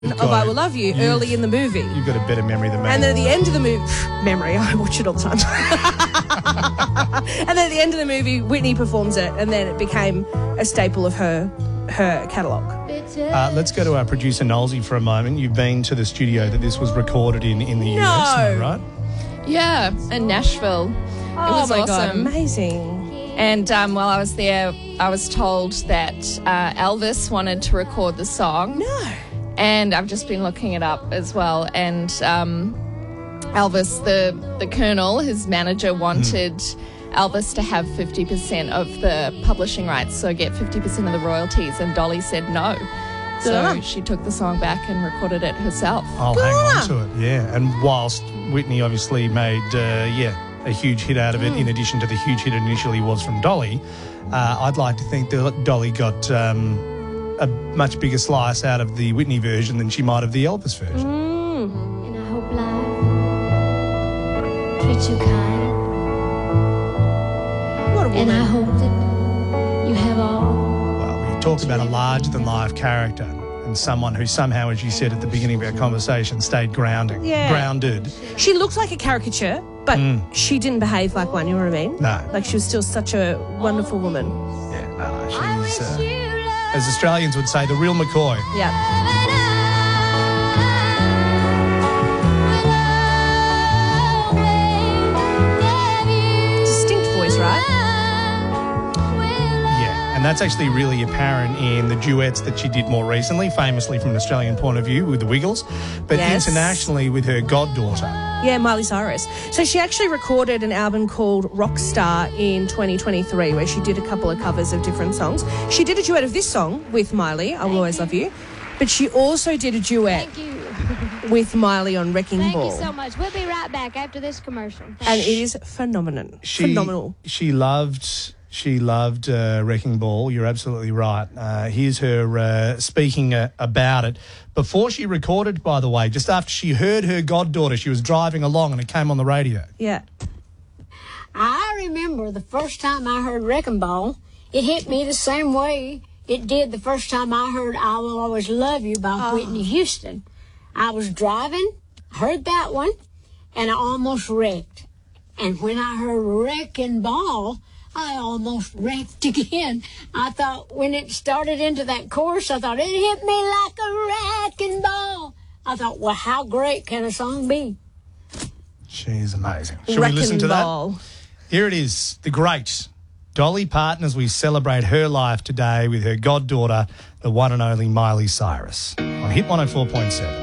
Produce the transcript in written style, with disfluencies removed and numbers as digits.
of I Will Love You early in the movie. You've got a better memory than me. And then at the end of the movie, memory, I watch it all the time. And then at the end of the movie, Whitney performs it, and then it became a staple of her catalogue. Let's go to our producer, Nolsey, for a moment. You've been to the studio that this was recorded in the US, right? Yeah, in Nashville. It was my awesome. God, amazing. And while I was there, I was told that Elvis wanted to record the song. No. And I've just been looking it up as well. And Elvis, the Colonel, his manager, wanted Elvis to have 50% of the publishing rights, so get 50% of the royalties. And Dolly said no. So she took the song back and recorded it herself. I'll hang on to it, yeah. And whilst Whitney obviously made, a huge hit out of it, in addition to the huge hit it initially was from Dolly, I'd like to think that Dolly got a much bigger slice out of the Whitney version than she might of the Elvis version. And I hope life treats you kind. What a woman. And I hope that you have all. Well, we talked about a larger-than-life character and someone who somehow, as you said at the beginning of our conversation, stayed grounded. She looked like a caricature, but she didn't behave like one, you know what I mean? No. Like, she was still such a wonderful woman. Yeah, no, she's, as Australians would say, the real McCoy. Yeah. Distinct voice, right? Yeah, and that's actually really apparent in the duets that she did more recently, famously from an Australian point of view with the Wiggles, but internationally with her goddaughter. Yeah, Miley Cyrus. So she actually recorded an album called Rockstar in 2023 where she did a couple of covers of different songs. She did a duet of this song with Miley, I Will Always Love You, but she also did a duet with Miley on Wrecking Ball. Thank you so much. We'll be right back after this commercial. And it is phenomenal. Phenomenal. She loved Wrecking Ball. You're absolutely right. Here's her speaking about it. Before she recorded, by the way, just after she heard her goddaughter, she was driving along and it came on the radio. Yeah. I remember the first time I heard Wrecking Ball, it hit me the same way it did the first time I heard I Will Always Love You by Whitney Houston. I was driving, heard that one, and I almost wrecked. And when I heard Wrecking Ball, I almost wrecked again. I thought when it started into that chorus, I thought it hit me like a wrecking ball. I thought, well, how great can a song be? She's amazing. Should we listen to that? Here it is, the great Dolly Parton, as we celebrate her life today with her goddaughter, the one and only Miley Cyrus, on Hit 104.7.